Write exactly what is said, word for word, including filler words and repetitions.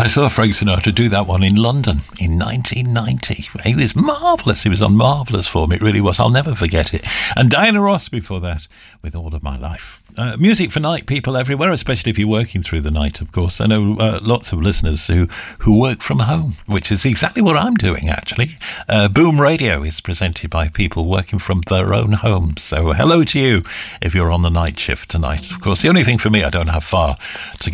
I saw Frank Sinatra do that one in London in nineteen ninety. He was marvellous. He was on Marvellous Form. It really was. I'll never forget it. And Diana Ross before that, With All of My Life. Uh, music for night people everywhere, especially if you're working through the night, of course. I know uh, lots of listeners who, who work from home, which is exactly what I'm doing, actually. Uh, Boom Radio is presented by people working from their own homes. So hello to you if you're on the night shift tonight. Of course, the only thing for me, I don't have far to go.